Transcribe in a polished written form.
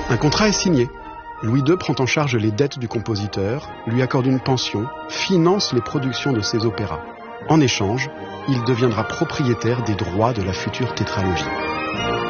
Un contrat est signé. Louis II prend en charge les dettes du compositeur, lui accorde une pension, finance les productions de ses opéras. En échange, il deviendra propriétaire des droits de la future tétralogie.